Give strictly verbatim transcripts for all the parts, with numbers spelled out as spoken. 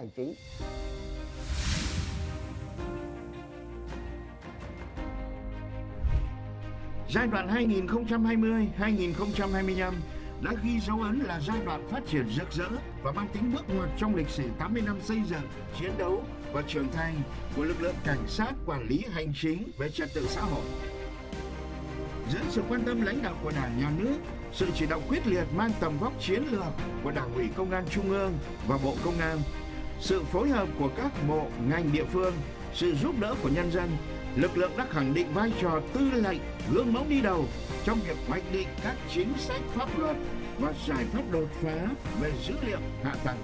hành chính. Giai đoạn hai nghìn không trăm hai mươi đến hai nghìn không trăm hai mươi lăm đã ghi dấu ấn là giai đoạn phát triển rực rỡ và mang tính bước ngoặt trong lịch sử tám mươi năm xây dựng, chiến đấu và trưởng thành của lực lượng cảnh sát quản lý hành chính về trật tự xã hội. Dưới sự quan tâm lãnh đạo của Đảng, Nhà nước, sự chỉ đạo quyết liệt mang tầm vóc chiến lược của Đảng ủy Công an Trung ương và Bộ Công an, sự phối hợp của các bộ, ngành địa phương, sự giúp đỡ của nhân dân, lực lượng đã khẳng định vai trò tư lệnh, gương mẫu đi đầu trong việc hoạch định các chính sách pháp luật và giải pháp đột phá về dữ liệu hạ tầng.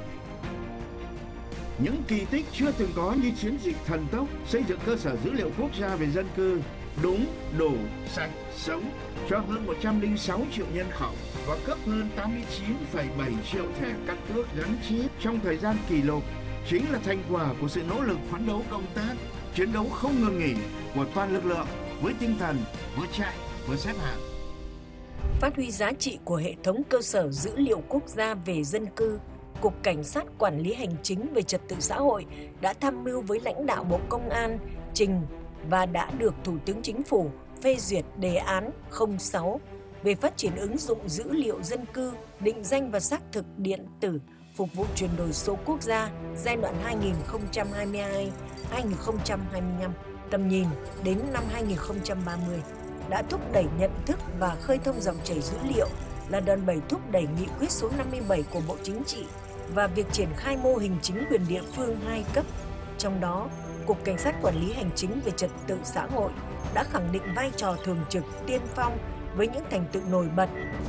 Những kỳ tích chưa từng có như chiến dịch thần tốc xây dựng cơ sở dữ liệu quốc gia về dân cư đúng, đủ, sạch, sống cho hơn một trăm lẻ sáu triệu nhân khẩu và cấp hơn tám mươi chín phẩy bảy triệu thẻ căn cước gắn chip trong thời gian kỷ lục chính là thành quả của sự nỗ lực phấn đấu công tác, chiến đấu không ngừng nghỉ của toàn lực lượng với tinh thần vừa chạy vừa xếp hạng. Phát huy giá trị của hệ thống cơ sở dữ liệu quốc gia về dân cư, Cục Cảnh sát Quản lý Hành chính về Trật tự xã hội đã tham mưu với lãnh đạo Bộ Công an trình và đã được Thủ tướng Chính phủ phê duyệt đề án không sáu về phát triển ứng dụng dữ liệu dân cư, định danh và xác thực điện tử phục vụ chuyển đổi số quốc gia giai đoạn hai nghìn không trăm hai mươi hai đến hai nghìn không trăm hai mươi lăm, tầm nhìn đến năm hai nghìn không trăm ba mươi, đã thúc đẩy nhận thức và khơi thông dòng chảy dữ liệu, là đòn bẩy thúc đẩy nghị quyết số năm mươi bảy của Bộ Chính trị và việc triển khai mô hình chính quyền địa phương hai cấp. Trong đó, Cục Cảnh sát Quản lý Hành chính về Trật tự xã hội đã khẳng định vai trò thường trực tiên phong với những thành tựu nổi bật.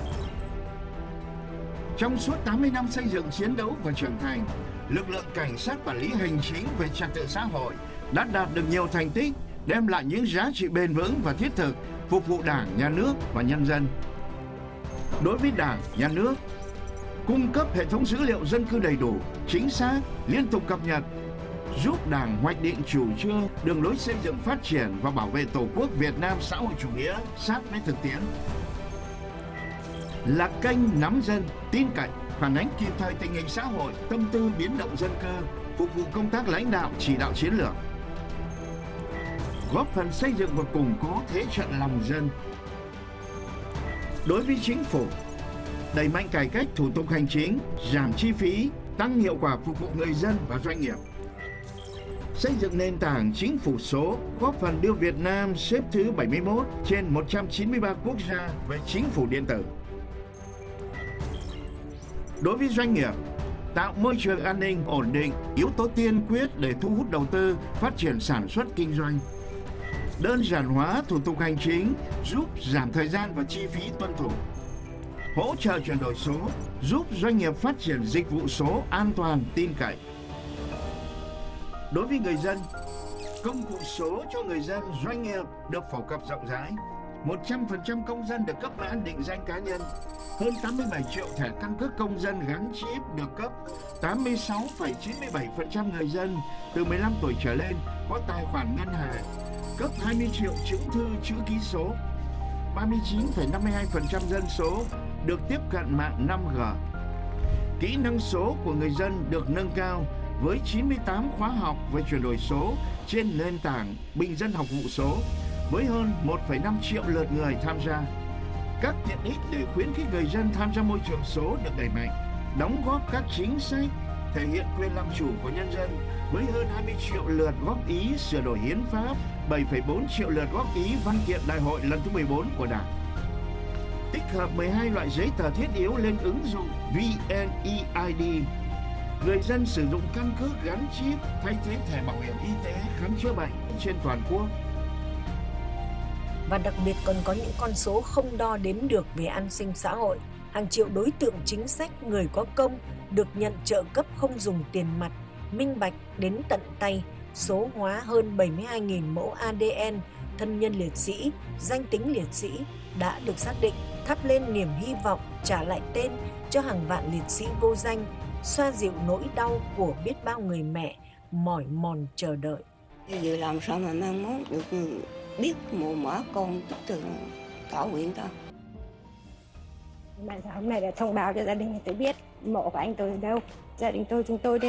Trong suốt tám mươi năm xây dựng, chiến đấu và trưởng thành, lực lượng Cảnh sát Quản lý Hành chính về Trật tự xã hội đã đạt được nhiều thành tích, đem lại những giá trị bền vững và thiết thực, phục vụ Đảng, Nhà nước và nhân dân. Đối với Đảng, Nhà nước, cung cấp hệ thống dữ liệu dân cư đầy đủ, chính xác, liên tục cập nhật, giúp Đảng hoạch định chủ trương, đường lối xây dựng phát triển và bảo vệ Tổ quốc Việt Nam xã hội chủ nghĩa sát với thực tiễn. Là kênh nắm dân, tin cậy, phản ánh kịp thời tình hình xã hội, tâm tư biến động dân cư, phục vụ công tác lãnh đạo, chỉ đạo chiến lược. Góp phần xây dựng và củng cố thế trận lòng dân. Đối với Chính phủ, đẩy mạnh cải cách thủ tục hành chính, giảm chi phí, tăng hiệu quả phục vụ người dân và doanh nghiệp. Xây dựng nền tảng chính phủ số, góp phần đưa Việt Nam xếp thứ bảy mươi mốt trên một trăm chín mươi ba quốc gia về chính phủ điện tử. Đối với doanh nghiệp, tạo môi trường an ninh ổn định, yếu tố tiên quyết để thu hút đầu tư, phát triển sản xuất kinh doanh. Đơn giản hóa thủ tục hành chính, giúp giảm thời gian và chi phí tuân thủ. Hỗ trợ chuyển đổi số, giúp doanh nghiệp phát triển dịch vụ số an toàn, tin cậy. Đối với người dân, công cụ số cho người dân, doanh nghiệp được phổ cập rộng rãi. một trăm phần trăm công dân được cấp mã định danh cá nhân. Hơn tám mươi bảy triệu thẻ căn cước công dân gắn chip được cấp. tám mươi sáu phẩy chín mươi bảy phần trăm người dân từ mười lăm tuổi trở lên có tài khoản ngân hàng. Cấp hai mươi triệu chứng thư chữ ký số. ba mươi chín phẩy năm mươi hai phần trăm dân số được tiếp cận mạng năm G. Kỹ năng số của người dân được nâng cao với chín mươi tám khóa học về chuyển đổi số trên nền tảng Bình dân học vụ số với hơn một phẩy năm triệu lượt người tham gia. Các tiện ích để khuyến khích người dân tham gia môi trường số được đẩy mạnh, đóng góp các chính sách thể hiện quyền làm chủ của nhân dân với hơn hai mươi triệu lượt góp ý sửa đổi hiến pháp, bảy phẩy bốn triệu lượt góp ý văn kiện đại hội lần thứ mười bốn của Đảng. Tích hợp mười hai loại giấy tờ thiết yếu lên ứng dụng vê en e i đê. Người dân sử dụng căn cước gắn chip thay thế thẻ bảo hiểm y tế khám chữa bệnh trên toàn quốc. Và đặc biệt còn có những con số không đo đếm được về an sinh xã hội. Hàng triệu đối tượng chính sách, người có công được nhận trợ cấp không dùng tiền mặt, minh bạch đến tận tay, số hóa hơn bảy mươi hai nghìn mẫu a đê en thân nhân liệt sĩ, danh tính liệt sĩ đã được xác định, thắp lên niềm hy vọng trả lại tên cho hàng vạn liệt sĩ vô danh, xoa dịu nỗi đau của biết bao người mẹ mỏi mòn chờ đợi. Giờ làm sao mà mong muốn được biết mồ mả con từ thảo nguyện ta. Mà hôm nay đã thông báo cho gia đình tôi biết mộ của anh tôi ở đâu. Gia đình tôi chúng tôi đây